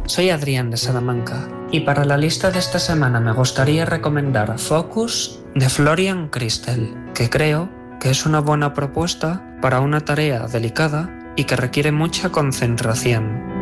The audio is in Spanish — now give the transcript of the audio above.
Soy Adrián de Salamanca y para la lista de esta semana me gustaría recomendar Focus de Florian Christel, que creo que es una buena propuesta para una tarea delicada y que requiere mucha concentración.